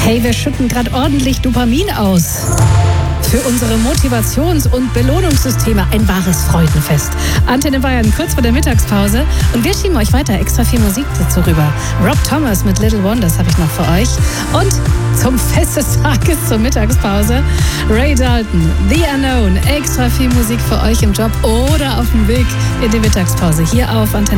Hey, wir schütten gerade ordentlich Dopamin aus. Für unsere Motivations- und Belohnungssysteme ein wahres Freudenfest. Antenne Bayern kurz vor der Mittagspause und wir schieben euch weiter extra viel Musik dazu rüber. Rob Thomas mit Little Wonders habe ich noch für euch. Und zum Fest des Tages zur Mittagspause Ray Dalton, The Unknown. Extra viel Musik für euch im Job oder auf dem Weg in die Mittagspause hier auf Antenne